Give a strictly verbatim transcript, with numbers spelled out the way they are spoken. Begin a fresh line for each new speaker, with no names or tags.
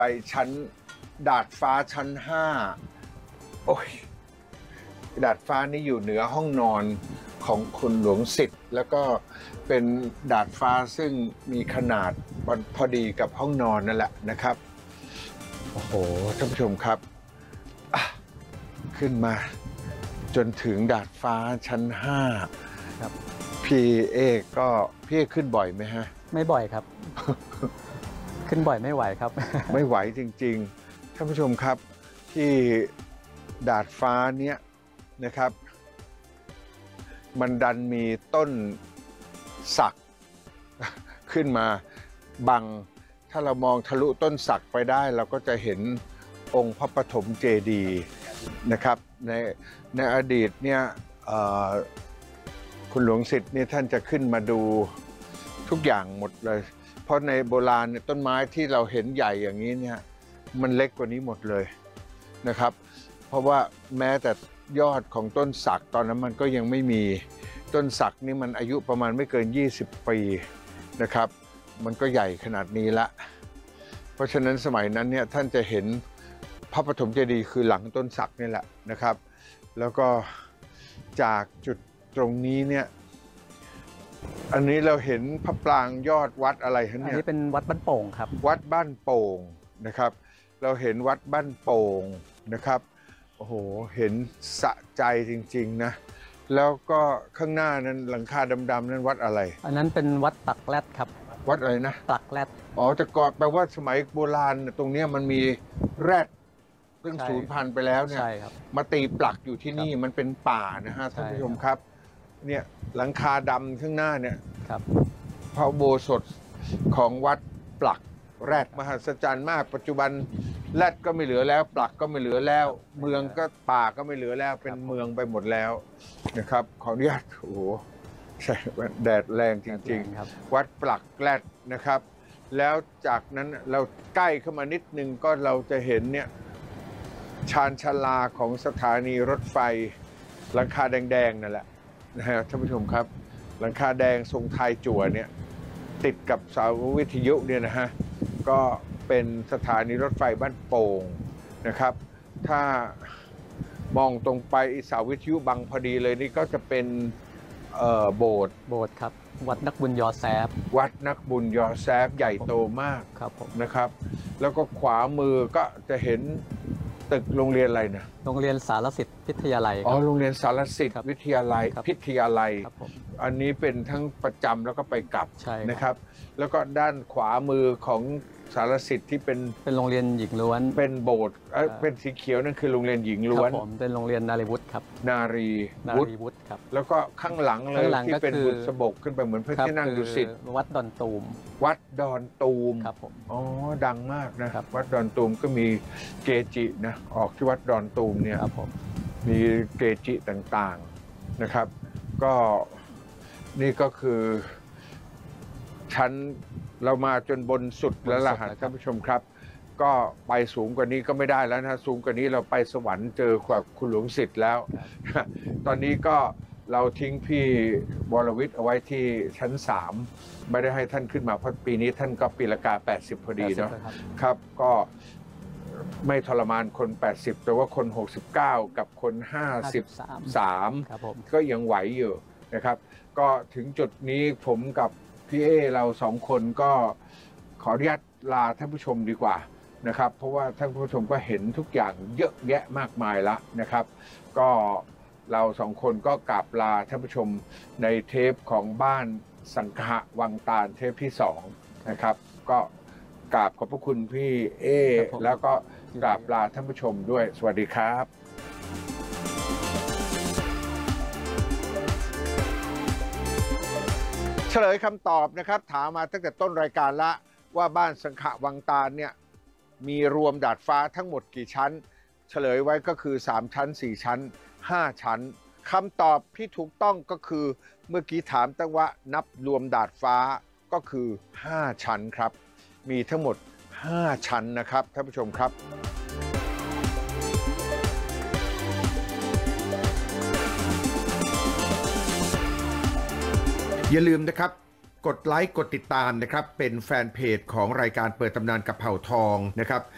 ไปชั้นดาดฟ้าชั้นห้าโอ้ยดาดฟ้านี้อยู่เหนือห้องนอนของคุณหลวงสิทธิ์แล้วก็เป็นดาดฟ้าซึ่งมีขนาดพอดีกับห้องนอนนั่นแหละนะครับโอ้โหท่านผู้ชมครับขึ้นมาจนถึงดาดฟ้าชั้นห้า
ครับ
พี่เอกก็พี่เอกขึ้นบ่อยไหมฮะ
ไม่บ่อยครับ ขึ้นบ่อยไม่ไหวครับ
ไม่ไหวจริงๆท่านผู้ชมครับที่ดาดฟ้าเนี้ยนะครับมันดันมีต้นสักขึ้นมาบังถ้าเรามองทะลุต้นสักไปได้เราก็จะเห็นองค์พระปฐมเจดีย์นะครับในในอดีตเนี่ยคุณหลวงสิทธิ์เนี่ยท่านจะขึ้นมาดูทุกอย่างหมดเลยเพราะในโบราณเนี่ยต้นไม้ที่เราเห็นใหญ่อย่างนี้เนี่ยมันเล็กกว่านี้หมดเลยนะครับเพราะว่าแม้แต่ยอดของต้นสักตอนนั้นมันก็ยังไม่มีต้นสักนี่มันอายุประมาณไม่เกินยี่สิบปีนะครับมันก็ใหญ่ขนาดนี้ละเพราะฉะนั้นสมัยนั้นเนี่ยท่านจะเห็นพระปฐมเจดีย์คือหลังต้นสักนี่แหละนะครับแล้วก็จากจุดตรงนี้เนี่ยอันนี้เราเห็นพระปรางยอดวัดอะไรฮะเนี่ย
อันนี้เป็นวัดบ้านโป่งครับ
วัดบ้านโป่งนะครับเราเห็นวัดบ้านโป่งนะครับโอ้โหเห็นสะใจจริงๆนะแล้วก็ข้างหน้านั้นหลังคาดำๆนั้นวัดอะไร
อันนั้นเป็นวัดปักแรดครับ
วัดอะไรนะ
ปักแรด
อ๋อแต่ก่อนแปลว่าสมัยโบราณตรงนี้มันมีแรดเรื่องสูญพันธุ์ไปแล้วเนี่ยมาตีปลักอยู่ที่นี่มันเป็นป่านะฮะท่านผู้ชมครับเนี่ยหลังคาดำข้างหน้าเนี่ยพระอุโบสถของวัดปลักแรดมหัศจรรย์มากปัจจุบันแรดก็ไม่เหลือแล้วปลักก็ไม่เหลือแล้วเมืองก็ป่าก็ไม่เหลือแล้วเป็นเมืองไปหมดแล้วนะครับขออนุญาตโอ้โหใช่แดดแรงจริงๆวัดปลักแรดนะครับแล้วจากนั้นเราใกล้เข้ามานิดนึงก็เราจะเห็นเนี่ยชานชาลาของสถานีรถไฟหลังคาแดงๆนั่นแหละนะฮะท่านผู้ชมครับหลังคาแดงทรงไทยจั่วเนี่ยติดกับเสาวิทยุเนี่ยนะฮะก็เป็นสถานีรถไฟบ้านโป่งนะครับถ้ามองตรงไปเสาวิทยุบังพอดีเลยนี่ก็จะเป็นโบสถ์
โบสถ์ครับวัดนักบุญยอแซฟ
วัดนักบุญยอแซฟใหญ่โตมาก
ครับผม
นะครับแล้วก็ขวามือก็จะเห็นตึกโรงเรียนอะไรนะ
โรงเรียนสารสิทธิ์พิทยาลัย
อ๋อโรงเรียนสารสิทธิ์วิทยาลัยพิทยาลัยอันนี้เป็นทั้งประจำแล้วก็ไปกลับนะครับแล้วก็ด้านขวามือของสารสิทธิ์ที่เป็น
เป็นโรงเรียนหญิงล้วน
เป็นโบสถ์เป็นสีเขียวนั่นคือโรงเรียนหญิงล้วน
ผมเป็นโรงเรียนนารีวุฒิครับ
นารี
วุฒิครับ
แล้วก็ข้างหลังเลยที่เป็นบุษบกขึ้นไปเหมือนพระที่นั่งดุสิต
วัดดอนตูม
วัดดอนตูม
ครับผม
อ๋อดังมากนะวัดดอนตูมก็มีเกจินะออกที่วัดดอนตูมเนี่ย
ครับผม
มีเกจิต่างๆนะครับก็นี่ก็คือชั้นเรามาจนบนสุดแล้วล่ะท่านผู้ชมครับก็ไปสูงกว่านี้ก็ไม่ได้แล้วนะสูงกว่านี้เราไปสวรรค์เจอกับคุณหลวงสิทธิ์แล้วตอนนี้ก็เราทิ้งพี่วรวิทย์เอาไว้ที่ชั้นสามไม่ได้ให้ท่านขึ้นมาเพราะปีนี้ท่านก็ปีละกาแปดสิบพอดีเนาะครับก็ไม่ทรมานคนแปดสิบแต่ว่าคนหกสิบเก้ากับคนห้าสิบสามก็ยังไหวอยู่นะครับก็ถึงจุดนี้ผมกับพี่เอเราสองคนก็ขออนุญาตลาท่านผู้ชมดีกว่านะครับเพราะว่าท่านผู้ชมก็เห็นทุกอย่างเยอะแยะมากมายแล้วนะครับก็เราสองคนก็กราบลาท่านผู้ชมในเทปของบ้านสังฆะวังตาลเทปที่สองนะครับก็กราบขอบพระคุณพี่เอแล้วก็กราบลาท่านผู้ชมด้วยสวัสดีครับเฉลยคำตอบนะครับถามมาตั้งแต่ต้นรายการละว่าบ้านสังขะวังตาลเนี่ยมีรวมดาดฟ้าทั้งหมดกี่ชั้นเฉลยไว้ก็คือสามชั้นสี่ชั้นห้าชั้นคำตอบที่ถูกต้องก็คือเมื่อกี้ถามตั้งว่านับรวมดาดฟ้าก็คือห้าชั้นครับมีทั้งหมดห้าชั้นนะครับท่านผู้ชมครับอย่าลืมนะครับกดไลค์กดติดตามนะครับเป็นแฟนเพจของรายการเปิดตำนานกับเผ่าทองนะครับ